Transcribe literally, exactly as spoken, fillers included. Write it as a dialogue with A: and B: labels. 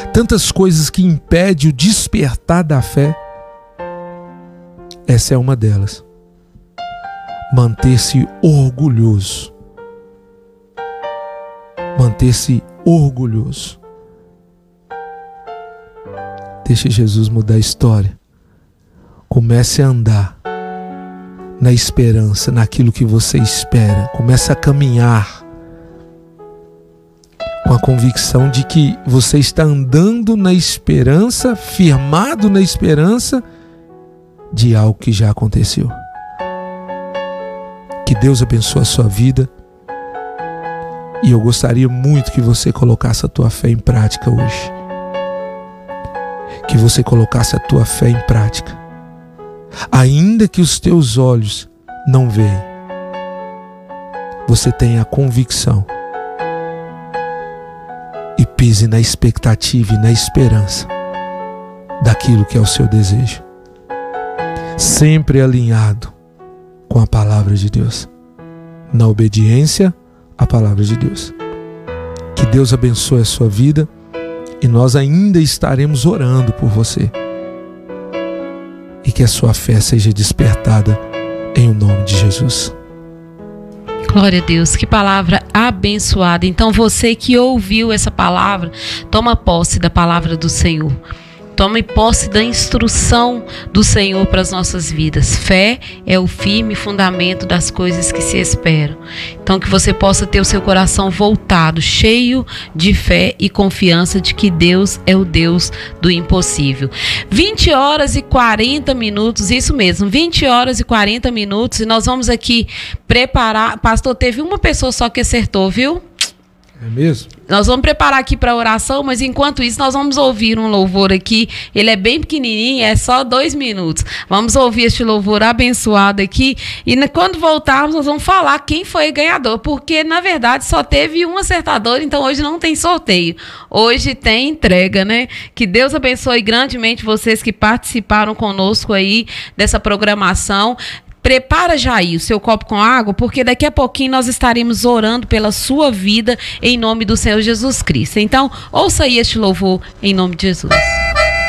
A: tantas coisas que impedem o despertar da fé. Essa é uma delas. Manter-se orgulhoso. Manter-se orgulhoso. Deixe Jesus mudar a história. Comece a andar na esperança, naquilo que você espera. Comece a caminhar com a convicção de que você está andando na esperança, firmado na esperança de algo que já aconteceu. Que Deus abençoe a sua vida. E eu gostaria muito que você colocasse a tua fé em prática hoje. Que você colocasse a tua fé em prática. Ainda que os teus olhos não veem, você tenha a convicção e pise na expectativa e na esperança daquilo que é o seu desejo. Sempre alinhado com a palavra de Deus, na obediência à palavra de Deus. Que Deus abençoe a sua vida e nós ainda estaremos orando por você. E que a sua fé seja despertada em o nome de Jesus.
B: Glória a Deus, que palavra abençoada. Então você que ouviu essa palavra, toma posse da palavra do Senhor. Tome posse da instrução do Senhor para as nossas vidas. Fé é o firme fundamento das coisas que se esperam. Então que você possa ter o seu coração voltado, cheio de fé e confiança de que Deus é o Deus do impossível. vinte horas e quarenta minutos, isso mesmo, vinte horas e quarenta minutos, e nós vamos aqui preparar. Pastor, teve uma pessoa só que acertou, viu?
A: É mesmo?
B: Nós vamos preparar aqui para a oração, mas enquanto isso nós vamos ouvir um louvor aqui. Ele é bem pequenininho, é só dois minutos. Vamos ouvir este louvor abençoado aqui e quando voltarmos nós vamos falar quem foi o ganhador, porque na verdade só teve um acertador, então hoje não tem sorteio. Hoje tem entrega, né? Que Deus abençoe grandemente vocês que participaram conosco aí dessa programação. Prepara já aí o seu copo com água, porque daqui a pouquinho nós estaremos orando pela sua vida em nome do Senhor Jesus Cristo. Então, ouça aí este louvor em nome de Jesus.